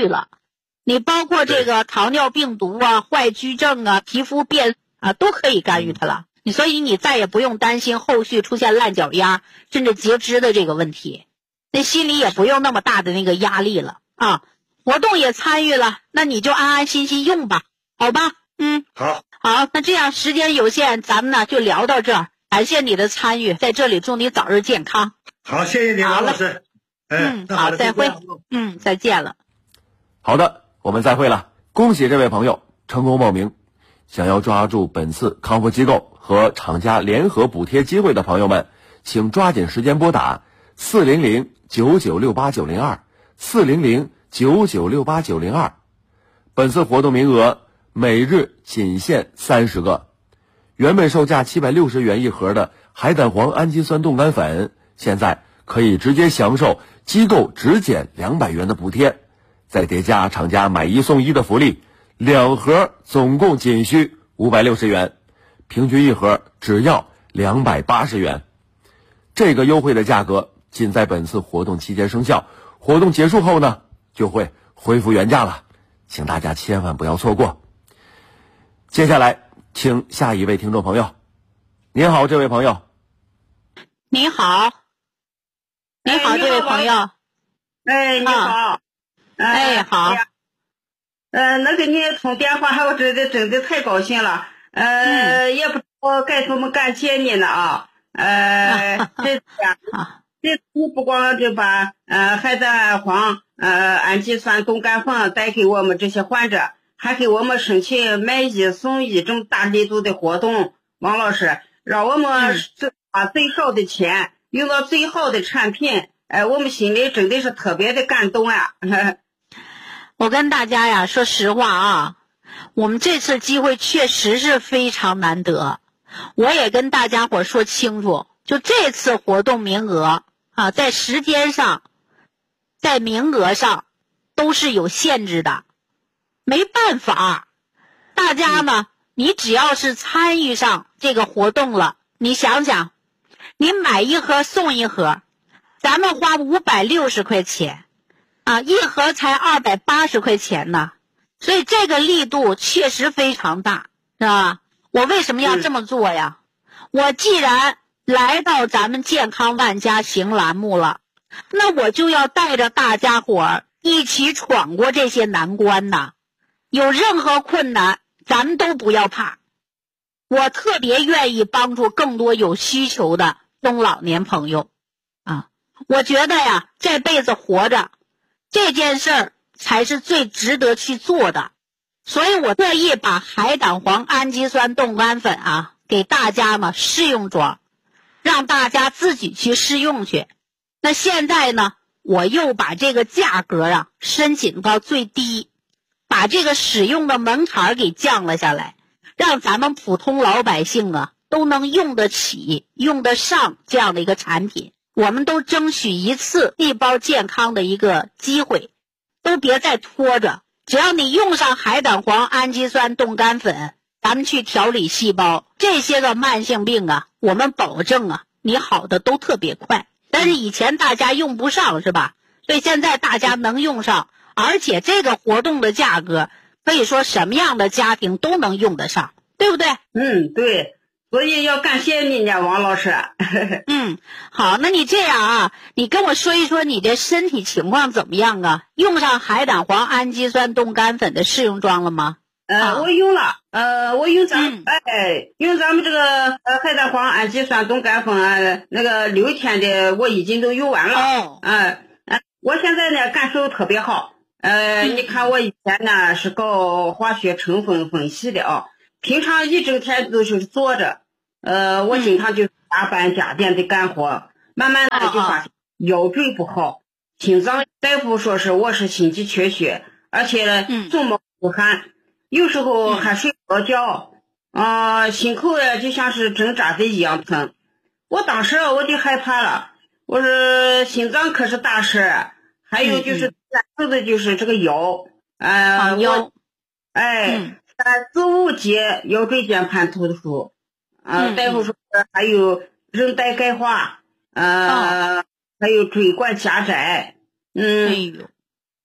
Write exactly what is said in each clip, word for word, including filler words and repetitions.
愈了。你包括这个糖尿病毒啊、坏疽症啊、皮肤变啊，都可以干预它了。你所以你再也不用担心后续出现烂脚丫甚至截肢的这个问题，那心里也不用那么大的那个压力了啊。活动也参与了，那你就安安心心用吧，好吧？嗯， 好， 好，那这样时间有限，咱们呢就聊到这儿。感谢你的参与，在这里祝你早日健康。 好，谢谢你，王老师。 嗯，好，再会。嗯，再见了。 好的，我们再会了。恭喜这位朋友成功报名。想要抓住本次康复机构和厂家联合补贴机会的朋友们，请抓紧时间拨打四零零九九六八九零二四零零九九六八九零二。本次活动名额每日仅限三十个。原本售价七百六十元一盒的海胆黄氨基酸冻干粉，现在可以直接享受机构直减两百元的补贴，再叠加厂家买一送一的福利，两盒总共仅需五百六十元，平均一盒只要两百八十元。这个优惠的价格仅在本次活动期间生效，活动结束后呢就会恢复原价了，请大家千万不要错过。接下来请下一位听众朋友。您好，这位朋友。 你好。你好，这位朋友。 哎，你好。 哎，好。 呃，能给你通电话，我真的真的太高兴了。呃，嗯、也不知道该怎么感谢你呢啊。呃，这次呀，这次不光就把呃海胆黄呃氨基酸冻干粉带给我们这些患者，还给我们申请买一送一这么大力度的活动。王老师，让我们把最少的钱用到最好的产品，哎，我们心里真的是特别的感动啊。 我跟大家呀说实话啊，我们这次机会确实是非常难得。我也跟大家伙说清楚，就这次活动名额啊，在时间上在名额上都是有限制的，没办法。大家呢，你只要是参与上这个活动了，你想想，你买一盒送一盒，咱们花五百六十块钱啊，一盒才二百八十块钱呢，所以这个力度确实非常大，是吧？我为什么要这么做呀？我既然来到咱们健康万家行栏目了，那我就要带着大家伙儿一起闯过这些难关呐。有任何困难，咱们都不要怕。我特别愿意帮助更多有需求的中老年朋友啊。我觉得呀，这辈子活着这件事儿才是最值得去做的，所以我特意把海胆黄氨基酸冻干粉啊给大家嘛试用装，让大家自己去试用去。那现在呢，我又把这个价格啊申请到最低，把这个使用的门槛给降了下来，让咱们普通老百姓啊都能用得起用得上这样的一个产品。我们都争取一次细胞健康的一个机会，都别再拖着。只要你用上海胆黄氨基酸冻干粉，咱们去调理细胞，这些个慢性病啊，我们保证啊你好的都特别快。但是以前大家用不上，是吧？所以现在大家能用上，而且这个活动的价格可以说什么样的家庭都能用得上，对不对？ 嗯，对，所以要感谢你呢，王老师。 嗯，好，那你这样啊，你跟我说一说你的身体情况怎么样啊？用上海胆黄氨基酸冻干粉的试用装了吗？ 呃，我用了，呃，我用咱、嗯、哎，用咱们这个呃海胆黄氨基酸冻干粉啊，那个六天的我已经都用完了。哦，呃，呃我现在呢感受特别好。呃，嗯、你看我以前呢是搞化学成分分析的啊，平常一整天都是坐着，呃，我经常就加班加点的干活，嗯、慢慢的就发现腰椎不好，心脏大夫说是我是心肌缺血，而且呢总冒出汗。有时候还睡不着觉，啊、呃，心口呀就像是针扎的一样疼。我当时我就害怕了，我说心脏可是大事，还有就是难受的就是这个腰，呃，我，哎，嗯、三四五节腰椎间盘突出，啊、呃，大夫说还有韧带钙化，呃，哦、还有椎管狭窄，嗯。哎呦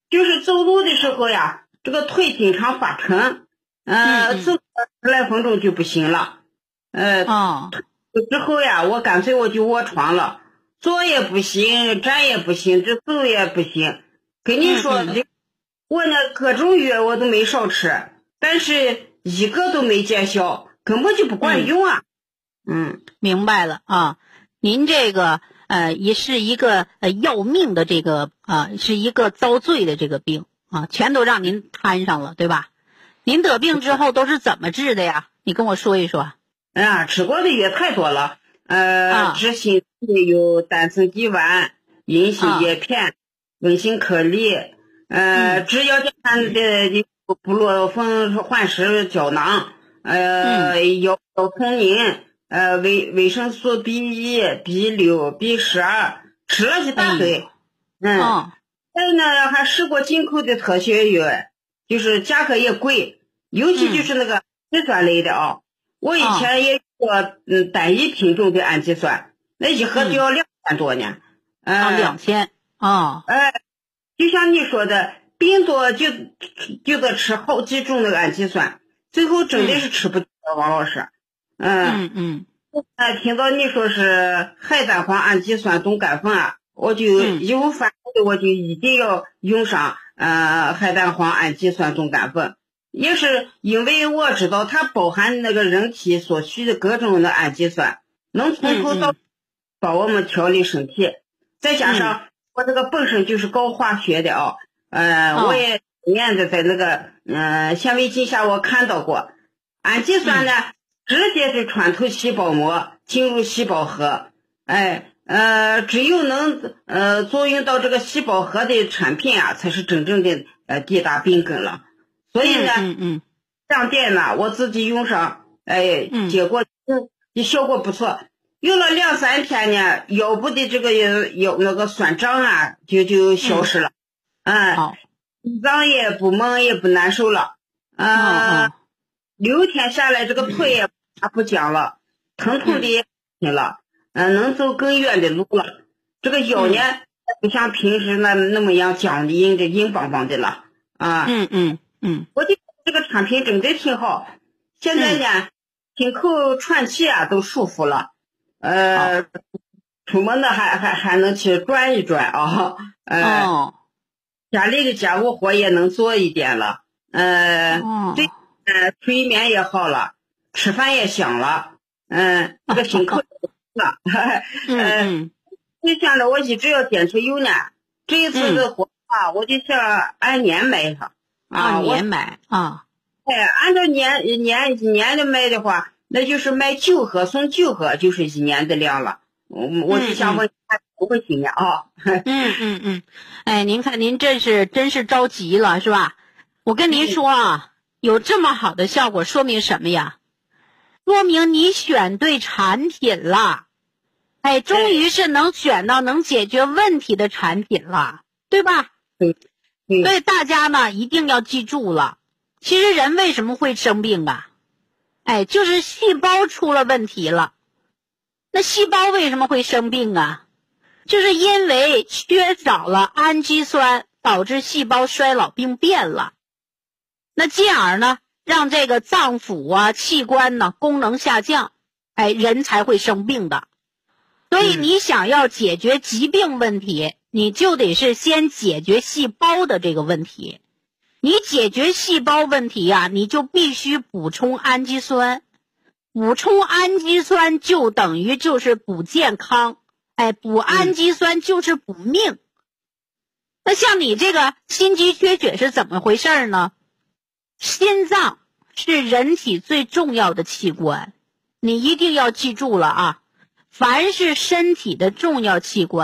就是走路的时候呀，这个腿经常发沉，呃， 嗯嗯走十来分钟就不行了，呃， 哦， 之后呀，我干脆我就卧床了，坐也不行，站也不行，这走也不行。跟你说， 嗯嗯这我呢各种药我都没少吃，但是一个都没见效，根本就不管用啊。嗯， 明白了啊。您这个呃也是一个呃要命的这个啊、呃，是一个遭罪的这个病啊，全都让您摊上了，对吧？您得病之后都是怎么治的呀？你跟我说一说。 哎呀，吃过的药太多了，呃， 啊、 治心的有丹参地丸、银杏叶片、温心颗粒，呃， 嗯、 治腰间盘的有布洛芬环石胶囊，呃， 嗯、 腰风宁，呃，维维生素 B 一、B 六、B 十二，吃了一大堆。嗯， 哦， 还有呢，还试过进口的特效药，就是价格也贵，尤其就是那个氨基酸类的啊。我以前也做嗯单一品种的氨基酸，那一盒就要两千多呢。嗯、 啊，两千啊。 哎，就像你说的，病多就就得吃好几种那个氨基酸，最后真的是吃不掉，王老师。 嗯嗯。 哎，听到你说是海单黄氨基酸冻干粉啊，我就义无反顾的我就一定要用上呃海单黄氨基酸冻干粉。也是因为我知道它包含那个人体所需的各种的氨基酸，能从头到帮我们调理身体。再加上我这个本身就是搞化学的啊，呃， 哦、 我也念的在那个嗯、呃、显微镜下我看到过，氨基酸呢、嗯、直接是穿透细胞膜进入细胞核，哎呃，只有能呃作用到这个细胞核的产品啊，才是真正的呃抵达病根了。所以呢， 嗯嗯， 两点呢，我自己用上，哎，结果嗯，效果不错。用了两三天呢，腰部的这个腰那个酸胀啊，就就消失了。嗯， 好， 心脏也不闷也不难受了。啊、呃，六天下来，这个腿也不僵了，疼痛的也轻了，嗯、呃，能走更远的路了。这个腰呢，不像平时那那么样僵硬的硬邦邦的了。啊， 嗯嗯。嗯， 我觉得这个产品真的挺好。现在呢，听口喘气啊都舒服了，呃，出门呢还还还能去转一转啊，呃， 哦、 家里的家务活也能做一点了，呃， 哦、 这呃睡眠也好了，吃饭也香了，嗯、呃，这个心口也了， 嗯， 就想着我一直要坚持用呢，这一次的活啊，我就想按年买它。 啊，年买啊， 哎，按照年年一年的卖的话，那就是卖九盒送九盒，就是一年的量了。我我就想问，不会行的啊？ 嗯嗯嗯，哎，您看您这是真是着急了是吧？我跟您说啊，有这么好的效果，说明什么呀？说明你选对产品了，哎，终于是能选到能解决问题的产品了，对吧？ 对。 所以大家呢一定要记住了，其实人为什么会生病啊？哎，就是细胞出了问题了。那细胞为什么会生病啊？就是因为缺少了氨基酸，导致细胞衰老病变了。那进而呢，让这个脏腑啊、器官呢功能下降，哎，人才会生病的。所以你想要解决疾病问题，你就得是先解决细胞的这个问题。你解决细胞问题啊，你就必须补充氨基酸。补充氨基酸就等于就是补健康，哎，补氨基酸就是补命。嗯、那像你这个心肌缺血是怎么回事呢？心脏是人体最重要的器官，你一定要记住了啊，凡是身体的重要器官